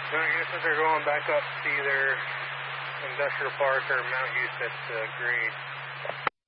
No, I guess if they're going back up to either Industrial Park or Mount Houston grade.